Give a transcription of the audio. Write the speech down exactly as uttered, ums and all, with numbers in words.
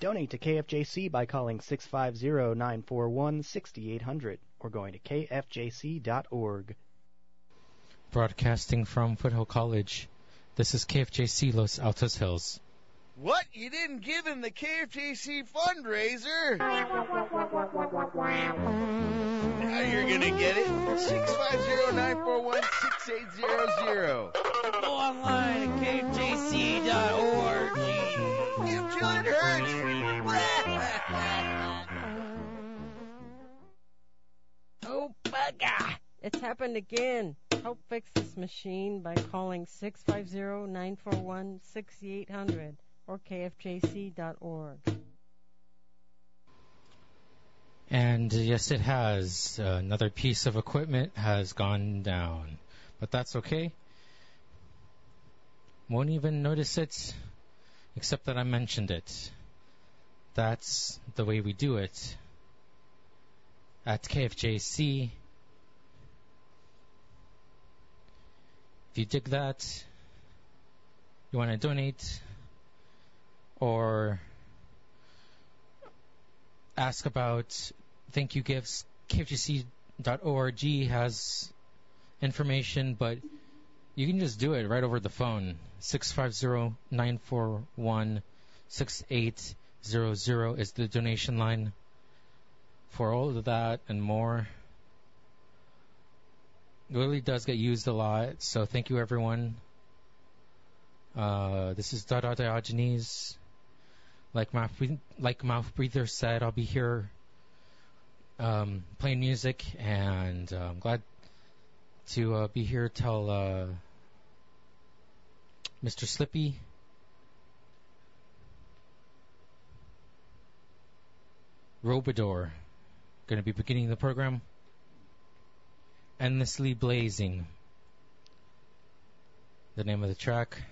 Donate to K F J C by calling six five zero, nine four one, six eight zero zero or going to k f j c dot org. Broadcasting from Foothill College, this is K F J C Los Altos Hills. What? You didn't give him the K F J C fundraiser? Now you're going to get it. six five zero, nine four one, six eight zero zero. Go online at k f j c dot org. Give till it hurts. Oh, bugger. It's happened again. Help fix this machine by calling six five zero, nine four one, six eight zero zero or k f j c dot org. And yes, it has. Uh, another piece of equipment has gone down. But that's okay. Won't even notice it, except that I mentioned it. That's the way we do it at K F J C. If you dig that, you want to donate, or ask about thank you gifts, k f j c dot org has information, but you can just do it right over the phone. six five zero, nine four one, six eight zero zero is the donation line for all of that and more. It really does get used a lot, so thank you, everyone. Uh, this is Dada Diogenes. Like Mouth, like Mouth Breather said, I'll be here um, playing music, and uh, I'm glad to uh, be here till uh, Mister Slippy Robador going to be beginning the program. Endlessly Blazing, the name of the track.